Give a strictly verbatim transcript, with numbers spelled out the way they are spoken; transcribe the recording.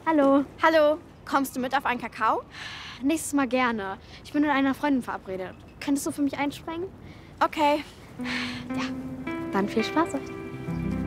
Hallo. Hallo, kommst du mit auf einen Kakao? Nächstes Mal gerne. Ich bin mit einer Freundin verabredet. Könntest du für mich einspringen? Okay. Ja, dann viel Spaß euch.